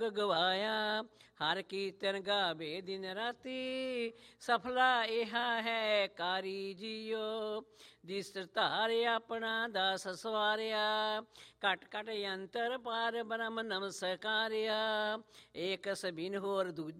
ਗਵਾਇਆ। ਹਰ ਕੀਰਤਨ ਗਾਵੇ ਦਿਨ ਰਾਤੀ, ਸਫਲਾ ਇਹਾ ਹੈ ਕਾਰੀ ਜੀਓ। ਜਿਸ ਧਾਰ ਆਪਣਾ ਦਾਸ ਸਵਾਰਿਆ, ਘਟ ਘਟ ਅੰਤਰ ਪਾਰ ਬ੍ਰਹਮ ਨਮਸਕਾਰਿਆ। ਏਕ ਸਬਿਨ ਹੋਰ ਦੂਜਾ